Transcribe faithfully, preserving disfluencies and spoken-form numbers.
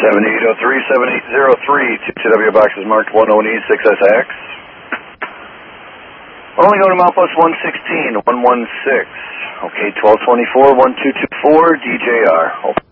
seven eight zero three, seven eight zero three, two W boxes marked one oh E, six S X. Only going to milepost one sixteen, one one six. Okay, twelve twenty-four, one two two four, D J R.